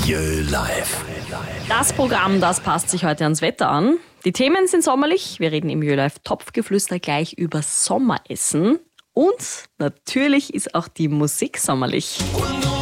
Milieu Live. Das Programm, das passt sich heute ans Wetter an. Die Themen sind sommerlich. Wir reden im Milieu Live Topfgeflüster gleich über Sommeressen. Und natürlich ist auch die Musik sommerlich.